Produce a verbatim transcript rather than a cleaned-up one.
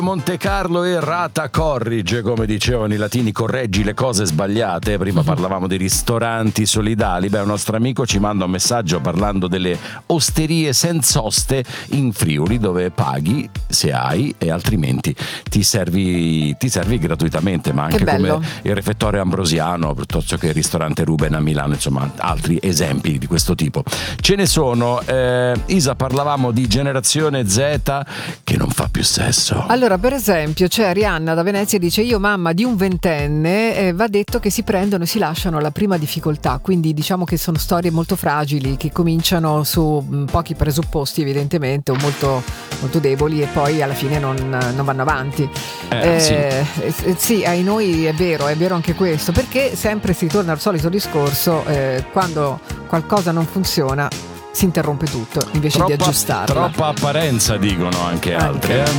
Monte Carlo e Rata corrige, come dicevano i latini, correggi le cose sbagliate. Prima parlavamo di ristoranti solidali. Beh, un nostro amico ci manda un messaggio parlando delle osterie senza oste in Friuli, dove paghi se hai e altrimenti ti servi, ti servi gratuitamente, ma anche come il refettorio Ambrosiano piuttosto che il ristorante Ruben a Milano, insomma altri esempi di questo tipo ce ne sono. eh, Isa, parlavamo di generazione Z che non fa più sesso. Allora, per esempio, c'è Arianna da Venezia e dice: io mamma di un ventenne, eh, va detto che si prendono e si lasciano alla prima difficoltà, quindi diciamo che sono storie molto fragili che cominciano su mh, pochi presupposti evidentemente o molto, molto deboli e poi alla fine non, non vanno avanti. eh, eh, sì. Eh, sì, ai noi è vero, è vero anche questo, perché sempre si torna al solito discorso, eh, quando qualcosa non funziona si interrompe tutto invece troppa, di aggiustarla. Troppa apparenza, dicono anche, anche. altri eh?